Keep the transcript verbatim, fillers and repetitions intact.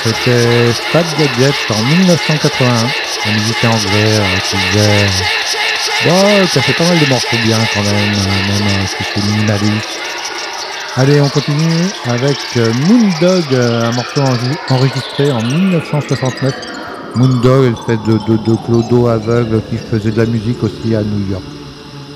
C'était Fat Gadget en dix-neuf cent quatre-vingt-un, un musicien anglais euh, qui faisait... Bon, qui a fait pas mal de morceaux bien quand même, euh, même euh, si c'est minimaliste. Allez, on continue avec euh, Moondog, euh, un morceau en- enregistré en dix-neuf cent soixante-neuf. Moondog, espèce de, de, de clodo aveugle qui faisait de la musique aussi à New York.